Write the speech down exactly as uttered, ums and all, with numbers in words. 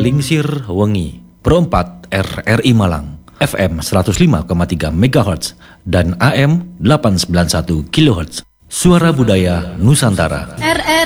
Selingsir Wengi, Perempat R R I Malang, F M seratus lima koma tiga megahertz dan A M delapan ratus sembilan puluh satu kilohertz. Suara Budaya Nusantara. R R